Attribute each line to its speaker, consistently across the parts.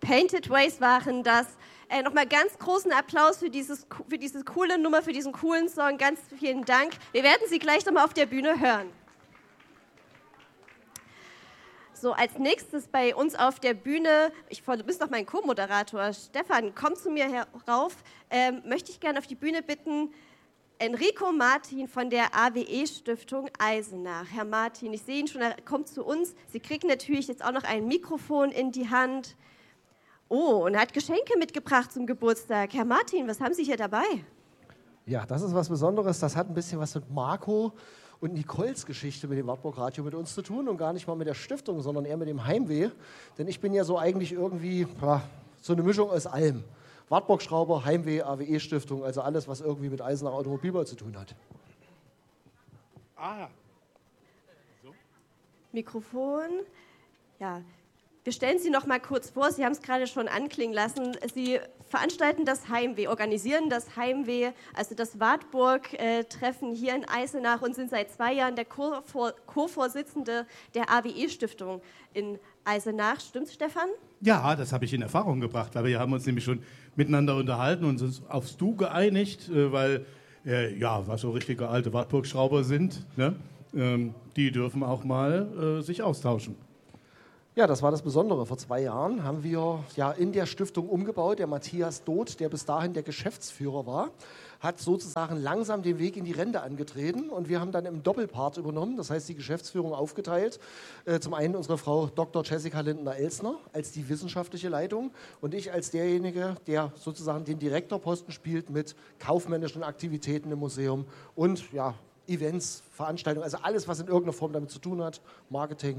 Speaker 1: Painted Ways waren das. Nochmal ganz großen Applaus für diese coole Nummer, für diesen coolen Song. Ganz vielen Dank. Wir werden sie gleich nochmal auf der Bühne hören. So, als nächstes bei uns auf der Bühne, du bist noch mein Co-Moderator, Stefan, komm zu mir herauf, möchte ich gerne auf die Bühne bitten, Enrico Martin von der AWE-Stiftung Eisenach. Herr Martin, ich sehe ihn schon, er kommt zu uns. Sie kriegen natürlich jetzt auch noch ein Mikrofon in die Hand. Oh, und er hat Geschenke mitgebracht zum Geburtstag. Herr Martin, was haben Sie hier dabei?
Speaker 2: Ja, das ist was Besonderes. Das hat ein bisschen was mit Marco und Nicoles Geschichte mit dem Wartburg Radio mit uns zu tun und gar nicht mal mit der Stiftung, sondern eher mit dem Heimweh. Denn ich bin ja so eigentlich irgendwie so eine Mischung aus allem. Wartburg-Schrauber, Heimweh, AWE-Stiftung, also alles, was irgendwie mit Eisenach Automobilbau zu tun hat.
Speaker 1: So. Mikrofon. Ja, wir stellen Sie noch mal kurz vor. Sie haben es gerade schon anklingen lassen. Sie veranstalten das Heimweh, organisieren das Heimweh, also das Wartburg-Treffen hier in Eisenach und sind seit 2 Jahren der Co-Vorsitzende der AWE-Stiftung in Eisenach. Stimmt's, Stefan?
Speaker 3: Ja, das habe ich in Erfahrung gebracht, weil wir haben uns nämlich schon miteinander unterhalten und uns aufs Du geeinigt, weil was so richtige alte Wartburg-Schrauber sind, ne? Die dürfen auch mal sich austauschen.
Speaker 2: Ja, das war das Besondere. Vor 2 Jahren haben wir in der Stiftung umgebaut. Der Matthias Doth, der bis dahin der Geschäftsführer war, hat sozusagen langsam den Weg in die Rente angetreten und wir haben dann im Doppelpart übernommen, das heißt die Geschäftsführung aufgeteilt. Zum einen unsere Frau Dr. Jessica Lindner-Elsner als die wissenschaftliche Leitung und ich als derjenige, der sozusagen den Direktorposten spielt mit kaufmännischen Aktivitäten im Museum und Events, Veranstaltungen, also alles, was in irgendeiner Form damit zu tun hat, Marketing,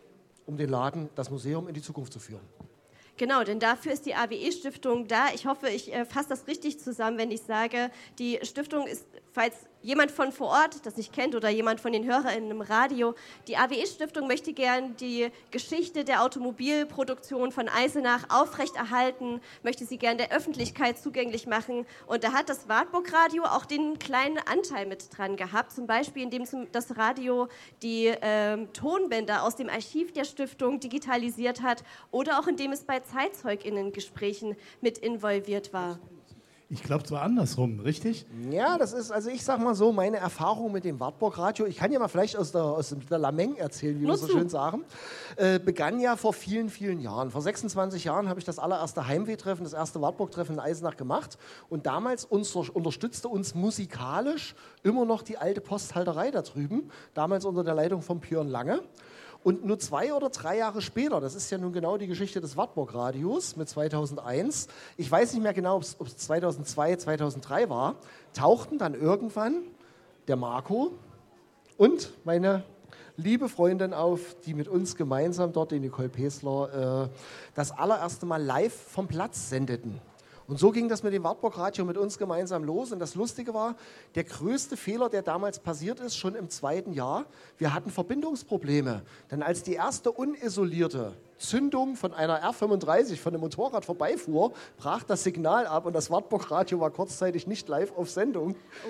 Speaker 2: um den Laden, das Museum in die Zukunft zu führen.
Speaker 1: Genau, denn dafür ist die AWE-Stiftung da. Ich hoffe, ich fasse das richtig zusammen, wenn ich sage, die Stiftung ist, falls jemand von vor Ort das nicht kennt oder jemand von den HörerInnen im Radio, die AWE-Stiftung möchte gern die Geschichte der Automobilproduktion von Eisenach aufrechterhalten, möchte sie gern der Öffentlichkeit zugänglich machen. Und da hat das Wartburg-Radio auch den kleinen Anteil mit dran gehabt, zum Beispiel indem das Radio die Tonbänder aus dem Archiv der Stiftung digitalisiert hat oder auch indem es bei ZeitzeugInnen-Gesprächen mit involviert war.
Speaker 3: Ich glaube, es war andersrum, richtig?
Speaker 2: Ja, das ist, also ich sag mal so, meine Erfahrung mit dem Wartburg-Radio, ich kann ja mal vielleicht aus der Lameng erzählen, wie wir so schön sagen, begann ja vor vielen, vielen Jahren. Vor 26 Jahren habe ich das allererste Heimweh-Treffen, das erste Wartburg-Treffen in Eisenach gemacht und damals unterstützte uns musikalisch immer noch die alte Posthalterei da drüben, damals unter der Leitung von Björn Lange. Und nur 2 oder 3 Jahre später, das ist ja nun genau die Geschichte des Wartburg-Radios mit 2001, ich weiß nicht mehr genau, ob es 2002, 2003 war, tauchten dann irgendwann der Marco und meine liebe Freundin auf, die mit uns gemeinsam dort, die Nicole Pesler, das allererste Mal live vom Platz sendeten. Und so ging das mit dem Wartburg-Radio mit uns gemeinsam los. Und das Lustige war, der größte Fehler, der damals passiert ist, schon im 2. Jahr, wir hatten Verbindungsprobleme. Denn als die erste unisolierte Zündung von einer R35 von einem Motorrad vorbeifuhr, brach das Signal ab und das Wartburg-Radio war kurzzeitig nicht live auf Sendung.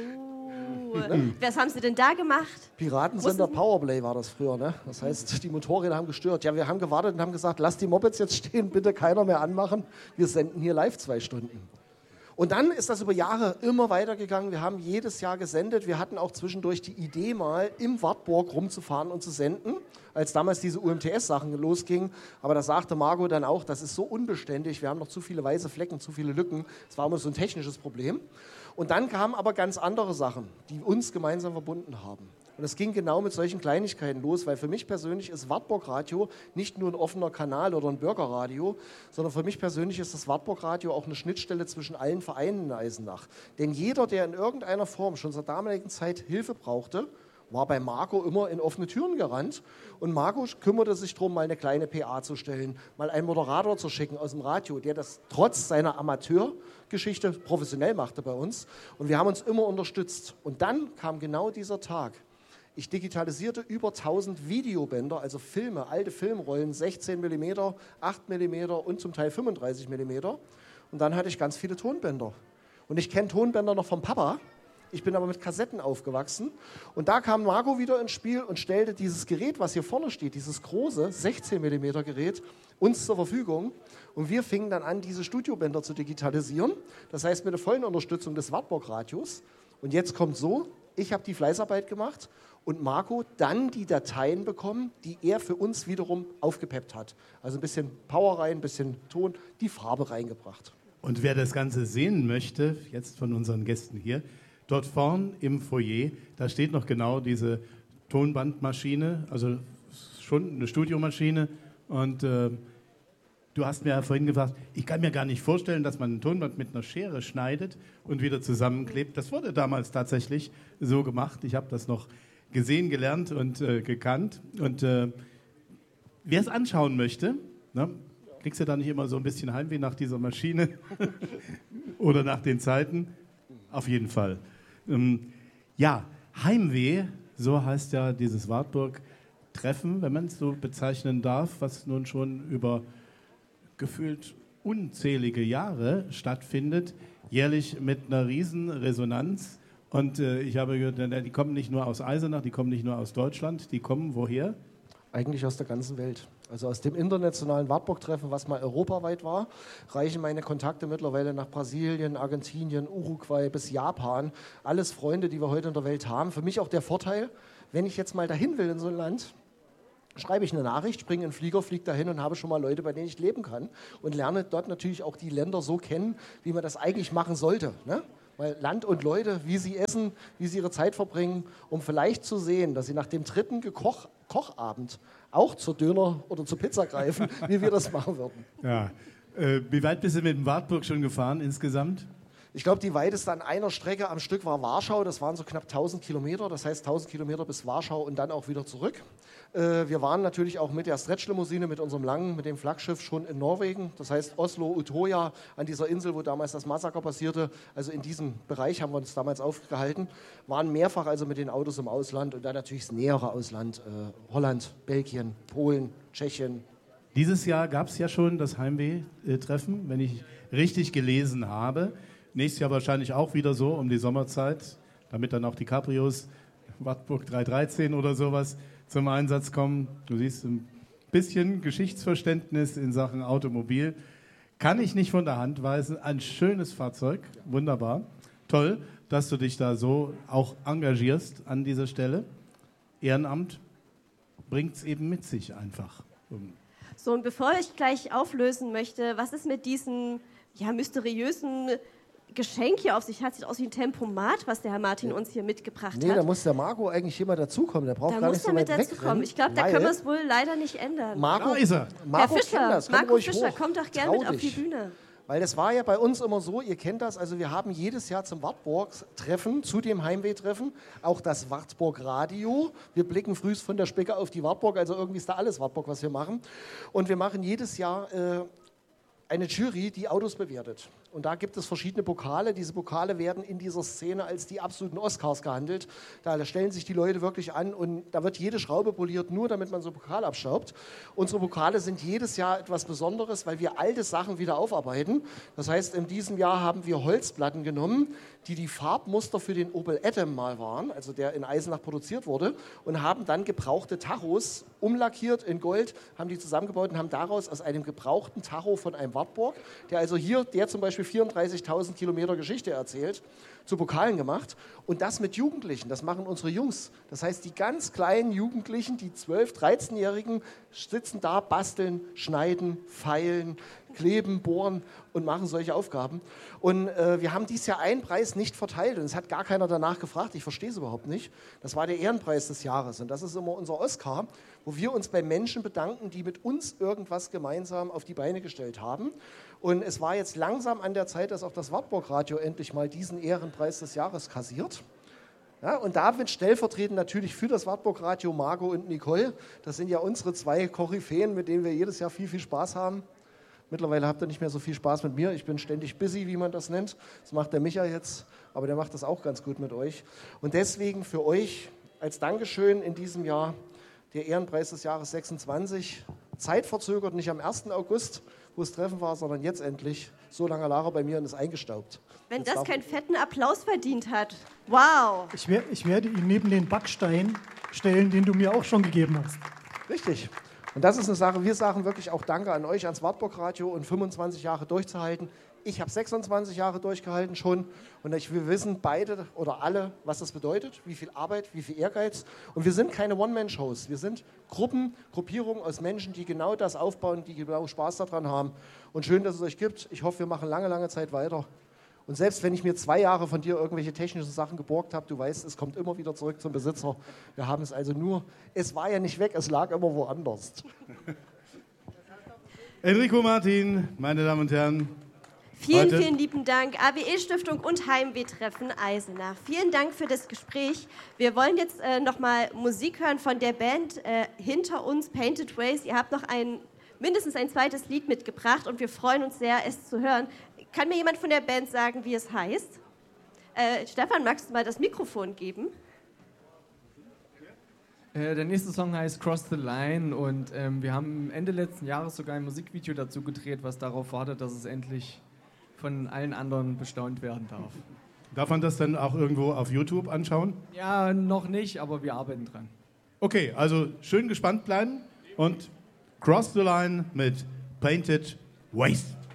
Speaker 1: Was haben Sie denn da gemacht?
Speaker 2: Piratensender Powerplay war das früher, ne? Das heißt, die Motorräder haben gestört. Ja, wir haben gewartet und haben gesagt, lasst die Mopeds jetzt stehen, bitte keiner mehr anmachen. Wir senden hier live 2 Stunden. Und dann ist das über Jahre immer weitergegangen. Wir haben jedes Jahr gesendet. Wir hatten auch zwischendurch die Idee, mal im Wartburg rumzufahren und zu senden, als damals diese UMTS-Sachen losgingen. Aber da sagte Margot dann auch, das ist so unbeständig, wir haben noch zu viele weiße Flecken, zu viele Lücken. Das war immer so ein technisches Problem. Und dann kamen aber ganz andere Sachen, die uns gemeinsam verbunden haben. Und es ging genau mit solchen Kleinigkeiten los, weil für mich persönlich ist Wartburg-Radio nicht nur ein offener Kanal oder ein Bürgerradio, sondern für mich persönlich ist das Wartburg-Radio auch eine Schnittstelle zwischen allen Vereinen in Eisenach. Denn jeder, der in irgendeiner Form schon zur damaligen Zeit Hilfe brauchte, war bei Marco immer in offene Türen gerannt. Und Marco kümmerte sich darum, mal eine kleine PA zu stellen, mal einen Moderator zu schicken aus dem Radio, der das trotz seiner Amateurgeschichte professionell machte bei uns. Und wir haben uns immer unterstützt. Und dann kam genau dieser Tag. Ich digitalisierte über 1000 Videobänder, also Filme, alte Filmrollen, 16 mm, 8 mm und zum Teil 35 mm. Und dann hatte ich ganz viele Tonbänder. Und ich kenne Tonbänder noch vom Papa. Ich bin aber mit Kassetten aufgewachsen. Und da kam Marco wieder ins Spiel und stellte dieses Gerät, was hier vorne steht, dieses große 16 mm Gerät, uns zur Verfügung. Und wir fingen dann an, diese Studiobänder zu digitalisieren. Das heißt, mit der vollen Unterstützung des Wartburg-Radios. Und jetzt kommt so, ich habe die Fleißarbeit gemacht und Marco dann die Dateien bekommen, die er für uns wiederum aufgepeppt hat. Also ein bisschen Power rein, ein bisschen Ton, die Farbe reingebracht.
Speaker 3: Und wer das Ganze sehen möchte, jetzt von unseren Gästen hier, dort vorn im Foyer, da steht noch genau diese Tonbandmaschine, also schon eine Studiomaschine. Und du hast mir ja vorhin gefragt, ich kann mir gar nicht vorstellen, dass man ein Tonband mit einer Schere schneidet und wieder zusammenklebt. Das wurde damals tatsächlich so gemacht. Ich habe das noch gesehen, gelernt und gekannt. Und wer es anschauen möchte, ne, kriegst du da nicht immer so ein bisschen Heimweh nach dieser Maschine oder nach den Zeiten? Auf jeden Fall. Ja, Heimweh, so heißt ja dieses Wartburg-Treffen, wenn man es so bezeichnen darf, was nun schon über gefühlt unzählige Jahre stattfindet, jährlich mit einer riesen Resonanz. Und ich habe gehört, die kommen nicht nur aus Eisenach, die kommen nicht nur aus Deutschland, die kommen woher?
Speaker 2: Eigentlich aus der ganzen Welt. Also aus dem internationalen Wartburg-Treffen, was mal europaweit war, reichen meine Kontakte mittlerweile nach Brasilien, Argentinien, Uruguay bis Japan. Alles Freunde, die wir heute in der Welt haben. Für mich auch der Vorteil, wenn ich jetzt mal dahin will in so ein Land, schreibe ich eine Nachricht, springe in den Flieger, fliege dahin und habe schon mal Leute, bei denen ich leben kann und lerne dort natürlich auch die Länder so kennen, wie man das eigentlich machen sollte. Ne? Weil Land und Leute, wie sie essen, wie sie ihre Zeit verbringen, um vielleicht zu sehen, dass sie nach dem dritten Kochabend auch zur Döner oder zur Pizza greifen, wie wir das machen würden.
Speaker 3: Ja. Wie weit bist du mit dem Wartburg schon gefahren insgesamt?
Speaker 2: Ich glaube, die weiteste an einer Strecke am Stück war Warschau. Das waren so knapp 1000 Kilometer. Das heißt 1000 Kilometer bis Warschau und dann auch wieder zurück. Wir waren natürlich auch mit der Stretch-Limousine, mit unserem Langen, mit dem Flaggschiff schon in Norwegen. Das heißt Oslo, Utøya, an dieser Insel, wo damals das Massaker passierte. Also in diesem Bereich haben wir uns damals aufgehalten. Waren mehrfach also mit den Autos im Ausland und dann natürlich das nähere Ausland. Holland, Belgien, Polen, Tschechien.
Speaker 3: Dieses Jahr gab es ja schon das Heimweh-Treffen, wenn ich richtig gelesen habe. Nächstes Jahr wahrscheinlich auch wieder so um die Sommerzeit, damit dann auch die Cabrios Wartburg 313 oder sowas zum Einsatz kommen. Du siehst ein bisschen Geschichtsverständnis in Sachen Automobil. Kann ich nicht von der Hand weisen. Ein schönes Fahrzeug, wunderbar. Toll, dass du dich da so auch engagierst an dieser Stelle. Ehrenamt bringt es eben mit sich einfach.
Speaker 1: So, und bevor ich gleich auflösen möchte, was ist mit diesem mysteriösen Geschenk hier auf sich hat? Sieht aus wie ein Tempomat, was der Herr Martin uns hier mitgebracht hat.
Speaker 2: Nee, da muss der Marco eigentlich hier mal dazukommen. Der braucht gar nicht so weit wegrennen.
Speaker 1: Ich glaube, da können wir es wohl leider nicht ändern.
Speaker 2: Marco,
Speaker 3: da ist er.
Speaker 2: Marco
Speaker 1: Herr Fischer,
Speaker 2: das.
Speaker 1: Marco Fischer, kommt doch gerne mit auf die Bühne.
Speaker 2: Weil das war ja bei uns immer so, ihr kennt das, also wir haben jedes Jahr zum Wartburg-Treffen, zu dem Heimweh-Treffen, auch das Wartburg-Radio. Wir blicken frühs von der Specke auf die Wartburg, also irgendwie ist da alles Wartburg, was wir machen. Und wir machen jedes Jahr eine Jury, die Autos bewertet. Und da gibt es verschiedene Pokale. Diese Pokale werden in dieser Szene als die absoluten Oscars gehandelt. Da stellen sich die Leute wirklich an und da wird jede Schraube poliert, nur damit man so einen Pokal abschraubt. Unsere Pokale sind jedes Jahr etwas Besonderes, weil wir alte Sachen wieder aufarbeiten. Das heißt, in diesem Jahr haben wir Holzplatten genommen, die Farbmuster für den Opel Adam mal waren, also der in Eisenach produziert wurde, und haben dann gebrauchte Tachos umlackiert in Gold, haben die zusammengebaut und haben daraus aus einem gebrauchten Tacho von einem Wartburg, der also hier, der zum Beispiel 34.000 Kilometer Geschichte erzählt, zu Pokalen gemacht. Und das mit Jugendlichen, das machen unsere Jungs. Das heißt, die ganz kleinen Jugendlichen, die 12-, 13-Jährigen, sitzen da, basteln, schneiden, feilen, kleben, bohren und machen solche Aufgaben. Und wir haben dieses Jahr einen Preis nicht verteilt und es hat gar keiner danach gefragt. Ich verstehe es überhaupt nicht. Das war der Ehrenpreis des Jahres und das ist immer unser Oscar, wo wir uns bei Menschen bedanken, die mit uns irgendwas gemeinsam auf die Beine gestellt haben. Und es war jetzt langsam an der Zeit, dass auch das Wartburg-Radio endlich mal diesen Ehrenpreis des Jahres kassiert. Ja, und damit stellvertretend natürlich für das Wartburg-Radio Marco und Nicole. Das sind ja unsere zwei Koryphäen, mit denen wir jedes Jahr viel, viel Spaß haben. Mittlerweile habt ihr nicht mehr so viel Spaß mit mir. Ich bin ständig busy, wie man das nennt. Das macht der Micha jetzt, aber der macht das auch ganz gut mit euch. Und deswegen für euch als Dankeschön in diesem Jahr der Ehrenpreis des Jahres 26 zeitverzögert, nicht am 1. August, wo das Treffen war, sondern jetzt endlich. So lange lag er bei mir und ist eingestaubt.
Speaker 1: Wenn das keinen fetten Applaus verdient hat. Wow.
Speaker 4: Ich werde ihn neben den Backstein stellen, den du mir auch schon gegeben hast.
Speaker 2: Richtig. Und das ist eine Sache, wir sagen wirklich auch Danke an euch, ans Wartburg Radio und 25 Jahre durchzuhalten. Ich habe 26 Jahre durchgehalten schon und wir wissen beide oder alle, was das bedeutet, wie viel Arbeit, wie viel Ehrgeiz. Und wir sind keine One-Man-Shows, wir sind Gruppierungen aus Menschen, die genau das aufbauen, die genau Spaß daran haben. Und schön, dass es euch gibt. Ich hoffe, wir machen lange, lange Zeit weiter. Und selbst wenn ich mir 2 Jahre von dir irgendwelche technischen Sachen geborgt habe, du weißt, es kommt immer wieder zurück zum Besitzer. Wir haben es also nur, es war ja nicht weg, es lag immer woanders.
Speaker 3: Enrico Martin, meine Damen und Herren.
Speaker 1: Vielen, vielen lieben Dank, AWE-Stiftung und Heimweh-Treffen Eisenach. Vielen Dank für das Gespräch. Wir wollen jetzt nochmal Musik hören von der Band hinter uns, Painted Ways. Ihr habt noch mindestens ein zweites Lied mitgebracht und wir freuen uns sehr, es zu hören. Kann mir jemand von der Band sagen, wie es heißt? Stefan, magst du mal das Mikrofon geben?
Speaker 5: Der nächste Song heißt Cross the Line und wir haben Ende letzten Jahres sogar ein Musikvideo dazu gedreht, was darauf wartet, dass es endlich von allen anderen bestaunt werden darf.
Speaker 3: Darf man das dann auch irgendwo auf YouTube anschauen?
Speaker 5: Ja, noch nicht, aber wir arbeiten dran.
Speaker 3: Okay, also schön gespannt bleiben und Cross the Line mit Painted Ways.